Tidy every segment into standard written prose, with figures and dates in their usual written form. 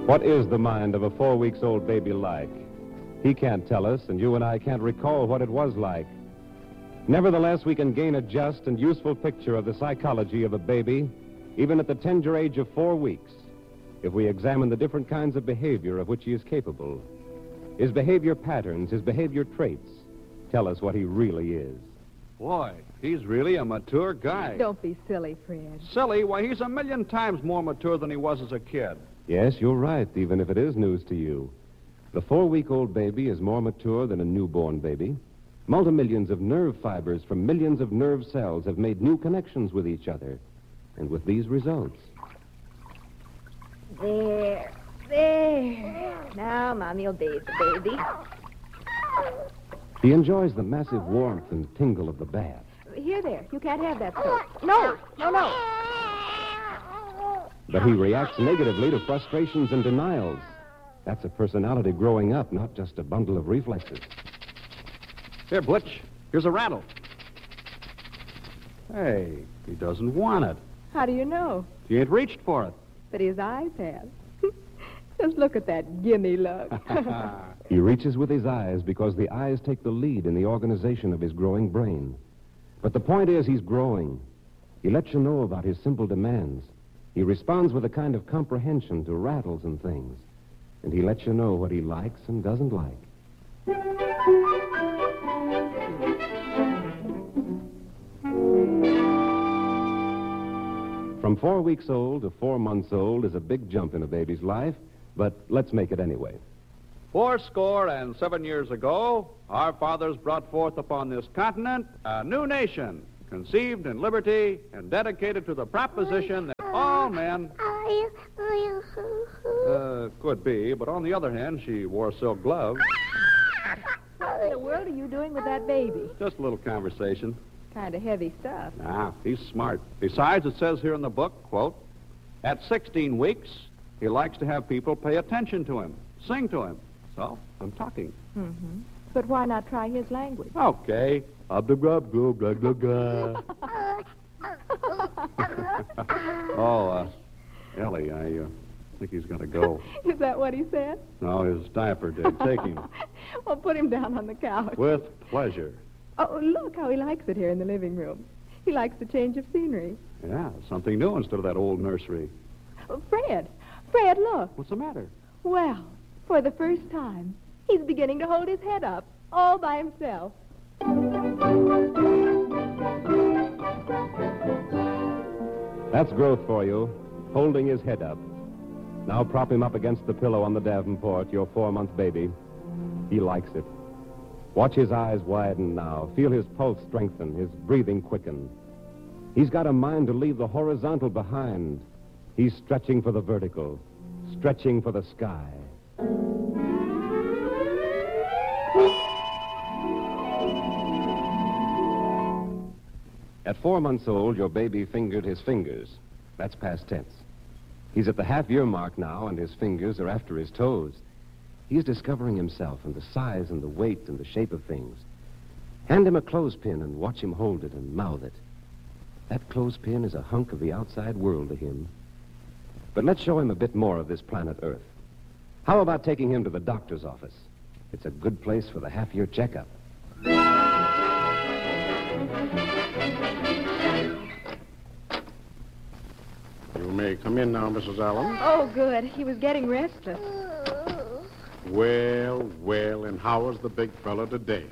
What is the mind of a 4-week-old baby like? He can't tell us, and you and I can't recall what it was like. Nevertheless, we can gain a just and useful picture of the psychology of a baby, even at the tender age of 4 weeks, if we examine the different kinds of behavior of which he is capable. His behavior patterns, his behavior traits, tell us what he really is. Boy, he's really a mature guy. Don't be silly, Fred. Silly? Why, he's a million times more mature than he was as a kid. Yes, you're right, even if it is news to you. The 4-week-old baby is more mature than a newborn baby. Multimillions of nerve fibers from millions of nerve cells have made new connections with each other. And with these results. There. Now, Mommy'll bathe the baby. He enjoys the massive warmth and tingle of the bath. Here, there. You can't have that soap. No. But he reacts negatively to frustrations and denials. That's a personality growing up, not just a bundle of reflexes. Here, Butch, here's a rattle. Hey, he doesn't want it. How do you know? He ain't reached for it. But his eyes have. Just look at that gimme look. He reaches with his eyes because the eyes take the lead in the organization of his growing brain. But the point is he's growing. He lets you know about his simple demands. He responds with a kind of comprehension to rattles and things. And he lets you know what he likes and doesn't like. From 4 weeks old to 4 months old is a big jump in a baby's life, but let's make it anyway. 77 years ago, our fathers brought forth upon this continent a new nation, conceived in liberty and dedicated to the proposition that all men... could be, but on the other hand, she wore silk gloves. What in the world are you doing with that baby? Just a little conversation. Kind of heavy stuff. He's smart. Besides, it says here in the book, quote, at 16 weeks, he likes to have people pay attention to him, sing to him. So, I'm talking. Mm-hmm. But why not try his language? Okay. Ellie, I think he's going to go. Is that what he said? No, his diaper did. Take him. Well, put him down on the couch. With pleasure. Oh, look how he likes it here in the living room. He likes the change of scenery. Yeah, something new instead of that old nursery. Oh, Fred, look. What's the matter? Well, for the first time, he's beginning to hold his head up, all by himself. That's growth for you, holding his head up. Now prop him up against the pillow on the Davenport, your 4-month baby. He likes it. Watch his eyes widen now. Feel his pulse strengthen, his breathing quicken. He's got a mind to leave the horizontal behind. He's stretching for the vertical, stretching for the sky. At 4 months old, your baby fingered his fingers. That's past tense. He's at the half-year mark now, and his fingers are after his toes. He's discovering himself and the size and the weight and the shape of things. Hand him a clothespin and watch him hold it and mouth it. That clothespin is a hunk of the outside world to him. But let's show him a bit more of this planet Earth. How about taking him to the doctor's office? It's a good place for the half-year checkup. You may come in now, Mrs. Allen. Oh, good. He was getting restless. Well, and how is the big fella today?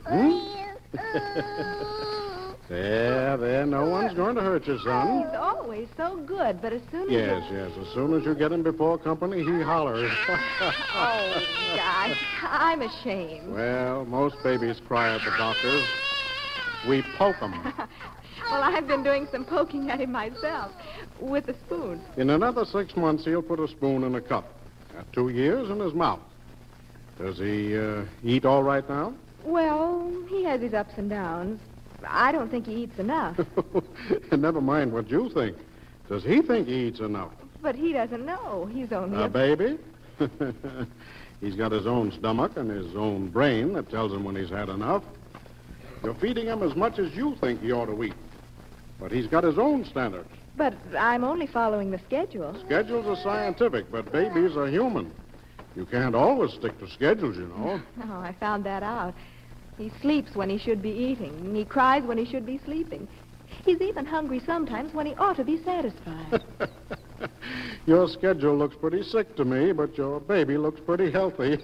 There, no one's going to hurt you, son. He's always so good, but as soon as... Yes, as soon as you get him before company, he hollers. Oh, gosh, I'm ashamed. Well, most babies cry at the doctors. We poke them. Well, I've been doing some poking at him myself, with a spoon. In another 6 months, he'll put a spoon in a cup. At 2 years, in his mouth. Does he eat all right now? Well, he has his ups and downs. I don't think he eats enough. Never mind what you think. Does he think he eats enough? But he doesn't know. He's only a baby? He's got his own stomach and his own brain that tells him when he's had enough. You're feeding him as much as you think he ought to eat. But he's got his own standards. But I'm only following the schedule. Schedules are scientific, but babies are human. You can't always stick to schedules, you know. Oh, I found that out. He sleeps when he should be eating, and he cries when he should be sleeping. He's even hungry sometimes when he ought to be satisfied. Your schedule looks pretty sick to me, but your baby looks pretty healthy.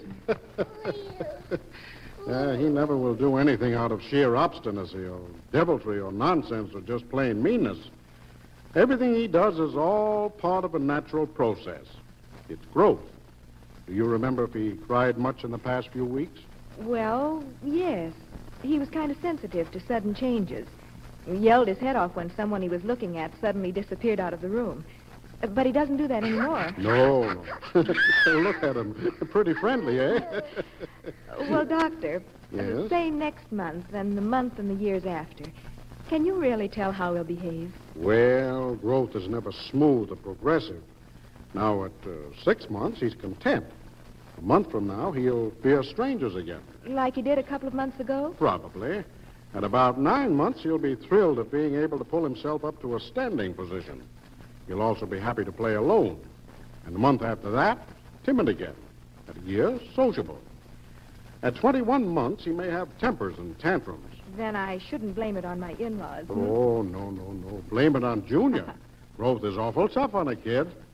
He never will do anything out of sheer obstinacy or deviltry or nonsense or just plain meanness. Everything he does is all part of a natural process. It's growth. Do you remember if he cried much in the past few weeks? Well, yes. He was kind of sensitive to sudden changes. He yelled his head off when someone he was looking at suddenly disappeared out of the room. But he doesn't do that anymore. No. Look at him. Pretty friendly, eh? Well, Doctor, Yes? say next month and the month and the years after. Can you really tell how he'll behave? Well, growth is never smooth or progressive. Now, at 6 months, he's content. A month from now, he'll fear strangers again. Like he did a couple of months ago? Probably. At about 9 months, he'll be thrilled at being able to pull himself up to a standing position. He'll also be happy to play alone. And the month after that, timid again. At a year, sociable. At 21 months, he may have tempers and tantrums. Then I shouldn't blame it on my in-laws. Oh, no. Blame it on Junior. Growth is awful tough on a kid.